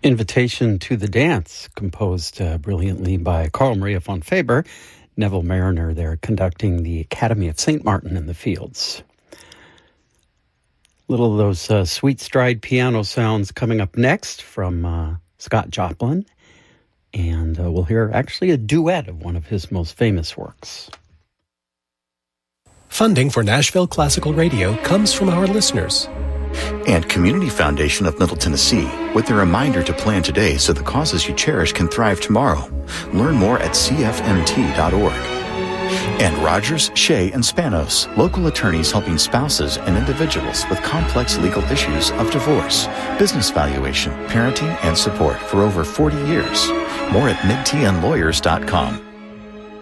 Invitation to the Dance, composed brilliantly by Carl Maria von Faber, Neville Mariner there conducting the Academy of St. Martin in the Fields. Little of those sweet stride piano sounds coming up next from Scott Joplin, and we'll hear actually a duet of one of his most famous works. Funding for Nashville Classical Radio comes from our listeners. And Community Foundation of Middle Tennessee, with a reminder to plan today so the causes you cherish can thrive tomorrow. Learn more at cfmt.org. And Rogers, Shea, and Spanos, local attorneys helping spouses and individuals with complex legal issues of divorce, business valuation, parenting, and support for over 40 years. More at midtnlawyers.com.